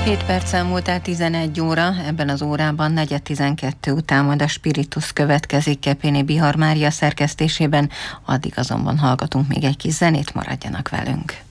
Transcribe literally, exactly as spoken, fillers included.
hét perccel múlt el tizenegy óra, ebben az órában negyven tizenkettő után majd a Spiritus következik Kepéné Bihar Mária szerkesztésében, addig azonban hallgatunk még egy kis zenét, maradjanak velünk.